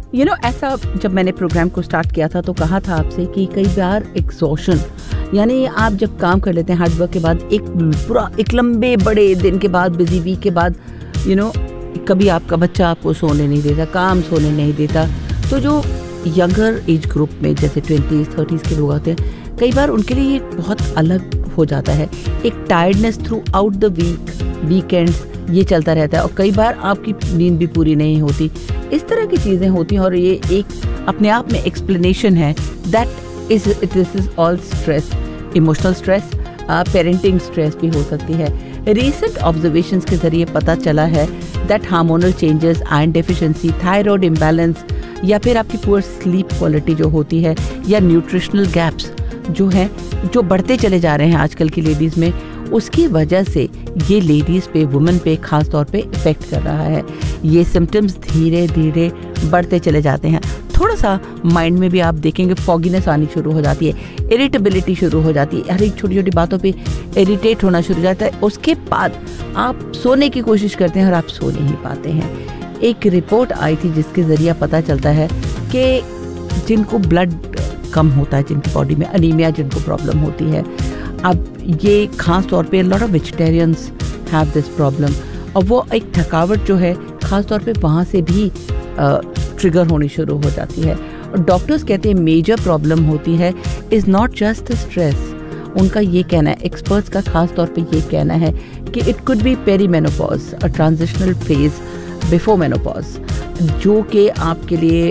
ऐसा जब मैंने प्रोग्राम को स्टार्ट किया था तो कहा था आपसे कि कई बार एग्जॉशन, यानी आप जब काम कर लेते हैं हार्ड वर्क के बाद, एक लंबे बड़े दिन के बाद, बिजी वीक के बाद, कभी आपका बच्चा आपको सोने नहीं देता, काम सोने नहीं देता, तो जो यंगर एज ग्रुप में जैसे 20s 30s के लोग आते हैं, कई बार उनके लिए ये बहुत अलग हो जाता है। एक tiredness through out the weekends ये चलता रहता है, और कई बार आपकी नींद भी पूरी नहीं होती। इस तरह की चीज़ें होती हैं, और ये एक अपने आप में एक्सप्लेनेशन है this is all stress, emotional stress, parenting stress भी हो सकती है। रिसेंट ऑब्जर्वेशंस के जरिए पता चला है that hormonal changes, iron deficiency, thyroid imbalance, या फिर आपकी पुअर स्लीप क्वालिटी जो होती है, या न्यूट्रिशनल गैप्स जो हैं, जो बढ़ते चले जा रहे हैं आजकल की लेडीज़ में, उसकी वजह से ये लेडीज़ पे, वुमेन पे खास तौर पे इफ़ेक्ट कर रहा है। ये सिम्टम्स धीरे धीरे बढ़ते चले जाते हैं। थोड़ा सा माइंड में भी आप देखेंगे फॉगीनेस आनी शुरू हो जाती है, इरिटेबिलिटी शुरू हो जाती है, हर एक छोटी छोटी बातों पे इरिटेट होना शुरू हो जाता है। उसके बाद आप सोने की कोशिश करते हैं और आप सो नहीं पाते हैं। एक रिपोर्ट आई थी जिसके ज़रिए पता चलता है कि जिनको ब्लड कम होता है, जिनकी बॉडी में अनीमिया जिनको प्रॉब्लम होती है, अब ये खास तौर पे lot of vegetarians have this problem, और वो एक थकावट जो है खास तौर पे वहाँ से भी ट्रिगर होनी शुरू हो जाती है। और डॉक्टर्स कहते हैं मेजर प्रॉब्लम होती है इज़ नॉट जस्ट स्ट्रेस। उनका ये कहना है, एक्सपर्ट्स का खास तौर पे ये कहना है कि it could be perimenopause, a transitional phase before menopause, जो कि आपके लिए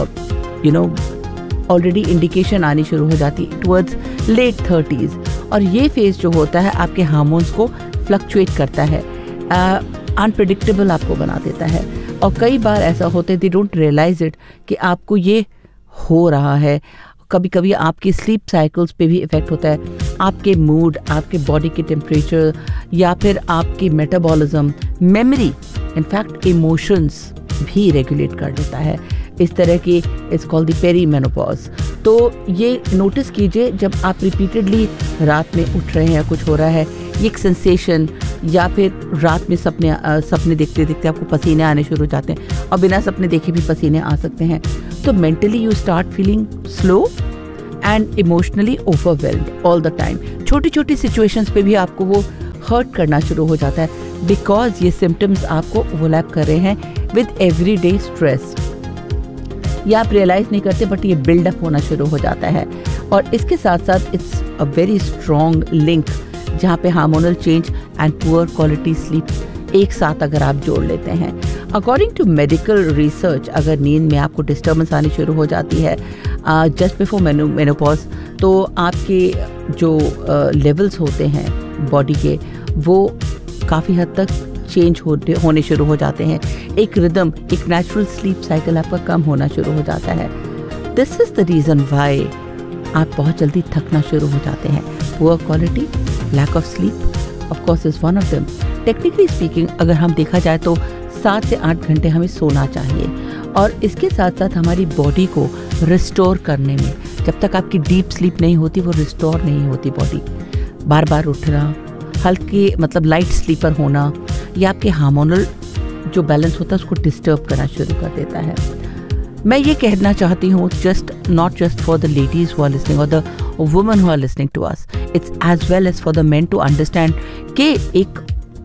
ऑलरेडी इंडिकेशन आनी शुरू हो जाती है टुवर्ड्स लेट 30s। और ये फेज जो होता है आपके हार्मोन्स को फ्लक्चुएट करता है, अनप्रेडिक्टेबल आपको बना देता है, और कई बार ऐसा होता है दे डोंट रियलाइज इट कि आपको ये हो रहा है। कभी कभी आपकी स्लीप साइकिल्स पे भी इफ़ेक्ट होता है, आपके मूड, आपके बॉडी के टेम्परेचर, या फिर आपकी मेटाबॉलिज्म, मेमोरी, इनफैक्ट इमोशंस भी रेगुलेट कर देता है। इस तरह की इट्स कॉल्ड द पेरीमेनोपॉज। तो ये नोटिस कीजिए जब आप रिपीटेडली रात में उठ रहे हैं या कुछ हो रहा है, ये एक सेंसेशन, या फिर रात में सपने देखते देखते आपको पसीने आने शुरू हो जाते हैं, और बिना सपने देखे भी पसीने आ सकते हैं, तो mentally you start feeling slow and emotionally overwhelmed all the time. छोटी छोटी सिचुएशंस पे भी आपको वो हर्ट करना शुरू हो जाता है, बिकॉज ये सिम्टम्स आपको ओवरलैप कर रहे हैं विद एवरीडे स्ट्रेस। ये आप रियलाइज़ नहीं करते, बट ये बिल्डअप होना शुरू हो जाता है। और इसके साथ साथ it's a very strong link, जहाँ पे hormonal change and poor quality sleep एक साथ अगर आप जोड़ लेते हैं। अकॉर्डिंग टू मेडिकल रिसर्च, अगर नींद में आपको डिस्टर्बेंस आनी शुरू हो जाती है जस्ट बिफोर मेनोपॉज, तो आपके जो लेवल्स होते हैं बॉडी के, वो काफ़ी हद तक चेंज होने शुरू हो जाते हैं। एक रिदम, एक नेचुरल स्लीप साइकिल आपका कम होना शुरू हो जाता है। This is the reason why आप बहुत जल्दी थकना शुरू हो जाते हैं। Poor quality, lack of sleep of course is one of them. Technically speaking अगर हम देखा जाए तो 7 से 8 घंटे हमें सोना चाहिए, और इसके साथ साथ हमारी बॉडी को रिस्टोर करने में, जब तक आपकी डीप स्लीप नहीं होती वो रिस्टोर नहीं होती बॉडी। बार बार उठना, हल्के मतलब लाइट स्लीपर होना, या आपके हार्मोनल जो बैलेंस होता है उसको डिस्टर्ब करना शुरू कर देता है। मैं ये कहना चाहती हूँ, not just for the ladies who are listening or the women who are listening to us, it's as well as for the men to understand कि एक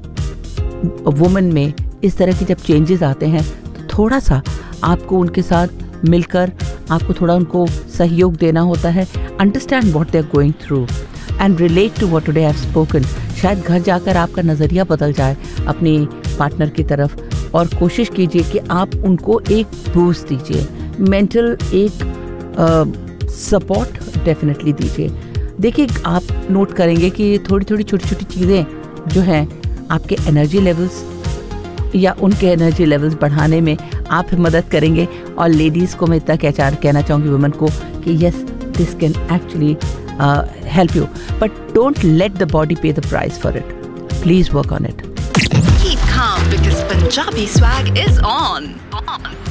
वुमेन में इस तरह की जब चेंजेस आते हैं तो थोड़ा सा आपको उनके साथ मिलकर आपको थोड़ा उनको सहयोग देना होता है। Understand what they are going through and relate to what today I have spoken. शायद घर जाकर आपका नज़रिया बदल जाए अपने पार्टनर की तरफ, और कोशिश कीजिए कि आप उनको एक बूस्ट दीजिए, मेंटल एक सपोर्ट डेफिनेटली दीजिए। देखिए, आप नोट करेंगे कि थोड़ी थोड़ी छोटी छोटी चीज़ें जो हैं आपके एनर्जी लेवल्स या उनके एनर्जी लेवल्स बढ़ाने में आप मदद करेंगे। और लेडीज़ को मैं इतना कहना चाहूँगी वुमेन को कि yes, this can actually help you, but don't let the body pay the price for it. Please work on it. Keep calm because Punjabi swag is on.